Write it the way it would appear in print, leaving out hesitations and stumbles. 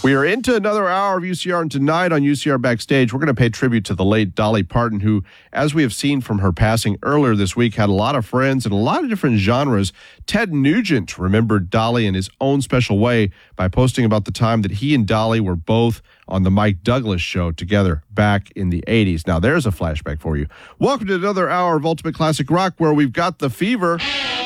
We are into another hour of UCR, and tonight on UCR Backstage, we're going to pay tribute to the late Dolly Parton, who, as we have seen from her passing earlier this week, had a lot of friends in a lot of different genres. Ted Nugent remembered Dolly in his own special way by posting about the time that he and Dolly were both on the Mike Douglas show together back in the 80s. Now, there's a flashback for you. Welcome to another hour of Ultimate Classic Rock, where we've got the fever.